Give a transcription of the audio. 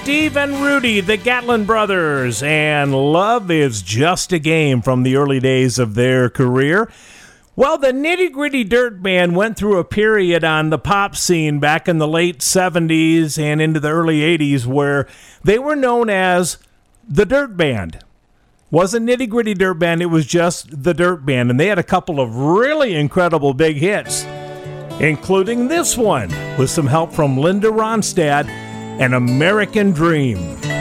Steve and Rudy, the Gatlin brothers, and Love is Just a Game from the early days of their career. Well, the Nitty Gritty Dirt Band went through a period on the pop scene back in the late 70s and into the early 80s where they were known as the Dirt Band. Wasn't Nitty Gritty Dirt Band, it was just the Dirt Band, and they had a couple of really incredible big hits, including this one with some help from Linda Ronstadt, An American Dream.